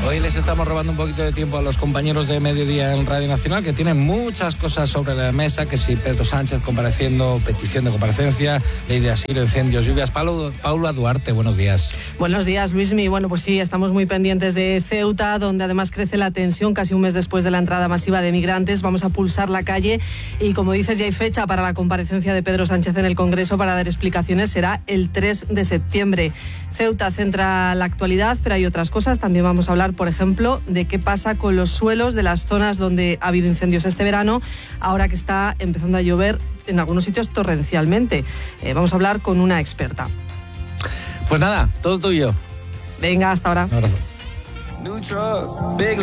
Hoy les estamos robando un poquito de tiempo a los compañeros de Mediodía en Radio Nacional, que tienen muchas cosas sobre la mesa, que si Pedro Sánchez compareciendo, petición de comparecencia, ley de asilo, incendios, lluvias. Paula Duarte, buenos días. Buenos días, Luismi. Bueno, pues sí, estamos muy pendientes de Ceuta, donde además crece la tensión casi un mes después de la entrada masiva de migrantes. Vamos a pulsar la calle y, como dices, ya hay fecha para la comparecencia de Pedro Sánchez en el Congreso para dar explicaciones. Será el 3 de septiembre. Ceuta centra la actualidad, pero hay otras cosas. También vamos a hablar, por ejemplo, de qué pasa con los suelos de las zonas donde ha habido incendios este verano, ahora que está empezando a llover en algunos sitios torrencialmente. Vamos a hablar con una experta. Pues nada, todo tuyo. Venga, hasta ahora. Un abrazo.